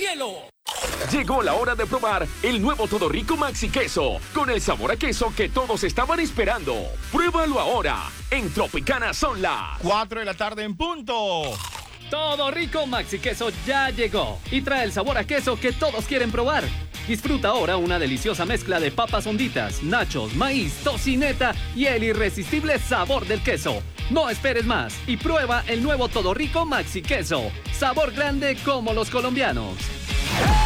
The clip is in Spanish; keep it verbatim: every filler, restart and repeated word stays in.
cielo. Llegó la hora de probar el nuevo Todo Rico Maxi Queso, con el sabor a queso que todos estaban esperando. Pruébalo ahora. En Tropicana son las cuatro de la tarde en punto. Todo Rico Maxi Queso ya llegó y trae el sabor a queso que todos quieren probar. Disfruta ahora una deliciosa mezcla de papas honditas, nachos, maíz, tocineta y el irresistible sabor del queso. No esperes más y prueba el nuevo Todo Rico Maxi Queso. Sabor grande como los colombianos.